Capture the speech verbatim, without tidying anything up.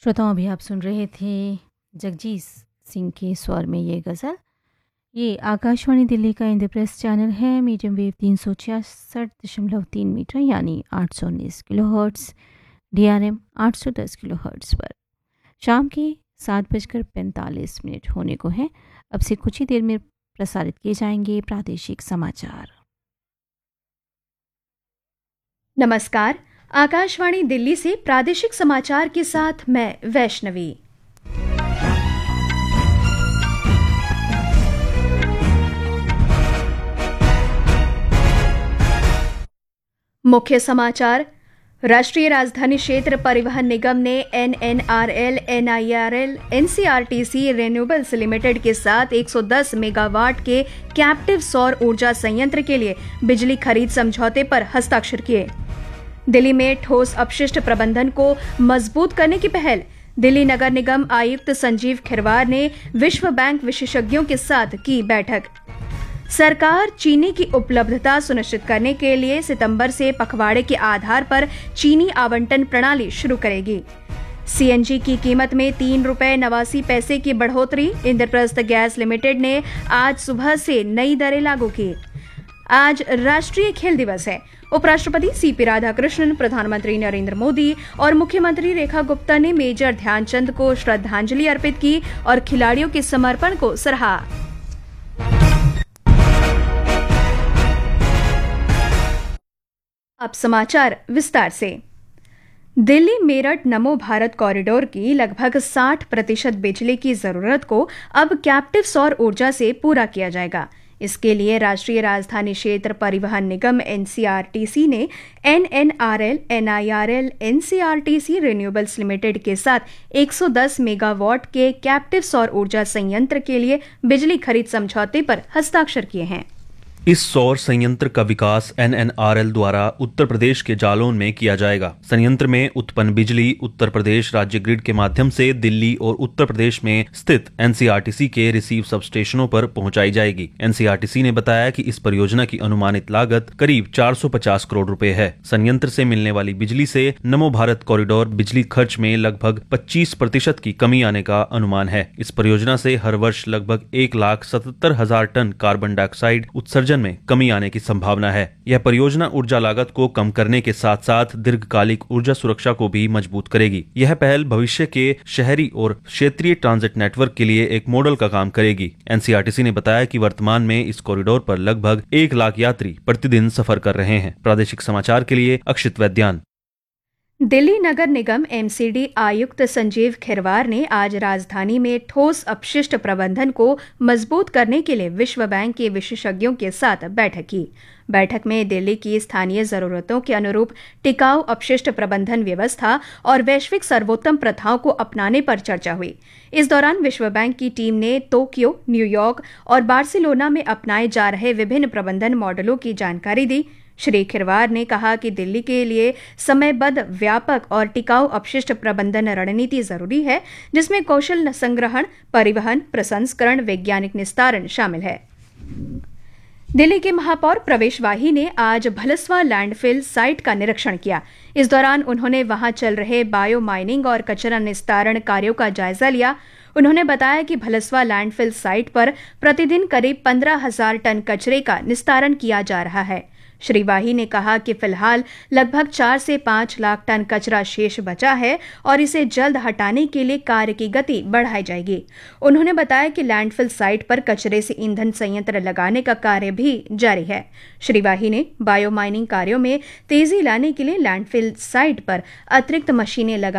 श्रोताओं, अभी आप सुन रहे थे जगजीत सिंह के स्वर में ये गज़ल। ये आकाशवाणी दिल्ली का इंद्रप्रस्थ चैनल है, मीडियम वेव तीन सौ छियासठ दशमलव तीन मीटर यानी आठ सौ उन्नीस kilo hertz, D R M आठ सौ दस किलो हर्ट्स पर शाम के सात बजकर पैंतालीस मिनट होने को हैं। अब से कुछ ही देर में प्रसारित किए जाएंगे प्रादेशिक समाचार। नमस्कार, आकाशवाणी दिल्ली से प्रादेशिक समाचार के साथ मैं वैष्णवी। मुख्य समाचार। राष्ट्रीय राजधानी क्षेत्र परिवहन निगम ने N N R L, N I R L, N C R T C renewables limited के साथ एक सौ दस मेगावाट के कैप्टिव सौर ऊर्जा संयंत्र के लिए बिजली खरीद समझौते पर हस्ताक्षर किए। दिल्ली में ठोस अपशिष्ट प्रबंधन को मजबूत करने की पहल। दिल्ली नगर निगम आयुक्त संजीव खिरवार ने विश्व बैंक विशेषज्ञों के साथ की बैठक। सरकार चीनी की उपलब्धता सुनिश्चित करने के लिए सितंबर से पखवाड़े के आधार पर चीनी आवंटन प्रणाली शुरू करेगी। सी एन जी की कीमत में तीन रुपए नवासी पैसे की बढ़ोतरी। इंद्रप्रस्थ गैस लिमिटेड ने आज सुबह से नई दरें लागू की। आज राष्ट्रीय खेल दिवस है। उपराष्ट्रपति सी पी राधाकृष्णन, प्रधानमंत्री नरेंद्र मोदी और मुख्यमंत्री रेखा गुप्ता ने मेजर ध्यानचंद को श्रद्धांजलि अर्पित की और खिलाड़ियों के समर्पण को सराहा। अब समाचार विस्तार से। दिल्ली मेरठ नमो भारत कॉरिडोर की लगभग साठ प्रतिशत बिजली की जरूरत को अब कैप्टिव सौर ऊर्जा से पूरा किया जाएगा। इसके लिए राष्ट्रीय राजधानी क्षेत्र परिवहन निगम N C R T C ने N N R L, N I R L, N C R T C renewables limited के साथ एक सौ दस मेगावाट के कैप्टिव सौर ऊर्जा संयंत्र के लिए बिजली खरीद समझौते पर हस्ताक्षर किए हैं। इस सौर संयंत्र का विकास एन एन आर एल द्वारा उत्तर प्रदेश के जालौन में किया जाएगा। संयंत्र में उत्पन्न बिजली उत्तर प्रदेश राज्य ग्रिड के माध्यम से दिल्ली और उत्तर प्रदेश में स्थित N C R T C के रिसीव सब स्टेशनों पर पहुंचाई जाएगी। N C R T C ने बताया कि इस परियोजना की अनुमानित लागत करीब चार सौ पचास करोड़ रुपए है। संयंत्र से मिलने वाली बिजली से नमो भारत कॉरिडोर बिजली खर्च में लगभग पच्चीस प्रतिशत की कमी आने का अनुमान है। इस परियोजना से हर वर्ष लगभग एक लाख सतहत्तर हजार टन कार्बन डाइऑक्साइड उत्सर्जन में कमी आने की संभावना है। यह परियोजना ऊर्जा लागत को कम करने के साथ साथ दीर्घकालिक ऊर्जा सुरक्षा को भी मजबूत करेगी। यह पहल भविष्य के शहरी और क्षेत्रीय ट्रांजिट नेटवर्क के लिए एक मॉडल का काम करेगी। N C R T C ने बताया कि वर्तमान में इस कॉरिडोर पर लगभग एक लाख यात्री प्रतिदिन सफर कर रहे हैं। प्रादेशिक समाचार के लिए अक्षित वैद्यान। दिल्ली नगर निगम एम सी डी आयुक्त संजीव खिरवार ने आज राजधानी में ठोस अपशिष्ट प्रबंधन को मजबूत करने के लिए विश्व बैंक के विशेषज्ञों के साथ बैठक की। बैठक में दिल्ली की स्थानीय जरूरतों के अनुरूप टिकाऊ अपशिष्ट प्रबंधन व्यवस्था और वैश्विक सर्वोत्तम प्रथाओं को अपनाने पर चर्चा हुई। इस दौरान विश्व बैंक की टीम ने टोक्यो, न्यूयॉर्क और बार्सिलोना में अपनाए जा रहे विभिन्न प्रबंधन मॉडलों की जानकारी दी। श्री खिरवार ने कहा कि दिल्ली के लिए समयबद्ध, व्यापक और टिकाऊ अपशिष्ट प्रबंधन रणनीति जरूरी है, जिसमें कौशल संग्रहण, परिवहन, प्रसंस्करण, वैज्ञानिक निस्तारण शामिल है। दिल्ली के महापौर प्रवेश वाही ने आज भलसवा लैंडफिल साइट का निरीक्षण किया। इस दौरान उन्होंने वहां चल रहे बायो माइनिंग और कचरा निस्तारण कार्यों का जायजा लिया। उन्होंने बताया कि भलसवा लैंडफिल साइट पर प्रतिदिन करीब पंद्रह हजार टन कचरे का निस्तारण किया जा रहा है। श्री वाही ने कहा कि फिलहाल लगभग चार से पांच लाख टन कचरा शेष बचा है और इसे जल्द हटाने के लिए कार्य की गति बढ़ाई जाएगी। उन्होंने बताया कि लैंडफिल साइट पर कचरे से ईंधन संयंत्र लगाने का कार्य भी जारी है। श्री वाही ने बायो माइनिंग कार्यों में तेजी लाने के लिए लैंडफिल साइट पर अतिरिक्त मशीनें लगा